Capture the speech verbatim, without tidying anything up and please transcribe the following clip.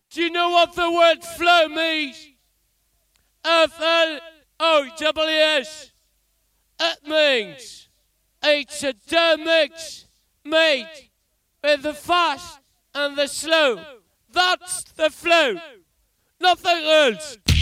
Do you know what the word flow means? F L O W S. It means it's a dough mix made with the fast and the slow. That's the flow. Nothing else.